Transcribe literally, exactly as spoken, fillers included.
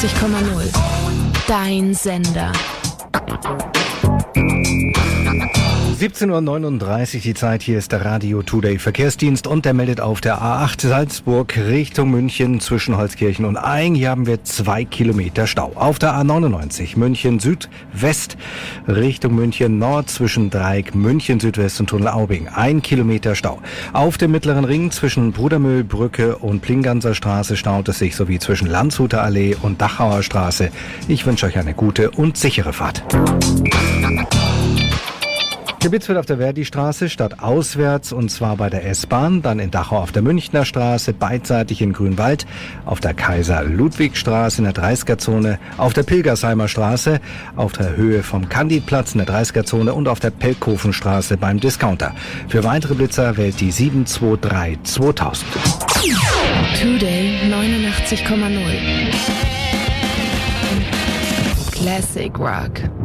neunundachtzig Komma null. Dein Sender. siebzehn Uhr neununddreißig die Zeit, hier ist der Radio Today Verkehrsdienst und der meldet auf der A acht Salzburg Richtung München zwischen Holzkirchen und Aing. Hier haben wir zwei Kilometer Stau. Auf der A neunundneunzig München Südwest Richtung München Nord zwischen Dreieck München Südwest und Tunnel Aubing. Ein Kilometer Stau. Auf dem Mittleren Ring zwischen Brudermühlbrücke und Plinganser Straße staut es sich sowie zwischen Landshuter Allee und Dachauer Straße. Ich wünsche euch eine gute und sichere Fahrt. Gebietsfeld auf der Verdi-Straße stadtauswärts und zwar bei der S-Bahn, dann in Dachau auf der Münchner Straße, beidseitig in Grünwald, auf der Kaiser-Ludwig-Straße in der dreißiger-Zone, auf der Pilgersheimer Straße, auf der Höhe vom Candidplatz in der dreißiger-Zone und auf der Pelkhofenstraße beim Discounter. Für weitere Blitzer wählt die sieben zwei drei zweitausend. Today neunundachtzig Komma null. Classic Rock.